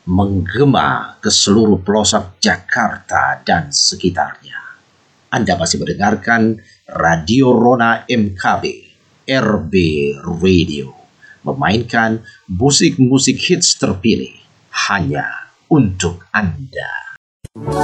menggema ke seluruh pelosok Jakarta dan sekitarnya. Anda masih mendengarkan Radio Rona MKB, RB Radio, memainkan musik-musik hits terpilih hanya untuk Anda.